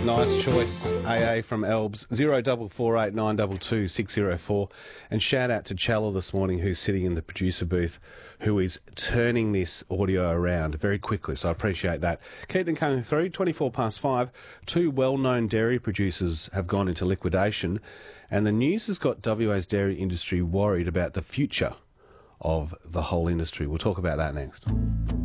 Nice choice, AA from Elbs, 0448 922 604. And shout out to Challa this morning, who's sitting in the producer booth, who is turning this audio around very quickly, so I appreciate that. Keep them coming through. 24 past 5, two well-known dairy producers have gone into liquidation, and the news has got WA's dairy industry worried about the future of the whole industry. We'll talk about that next.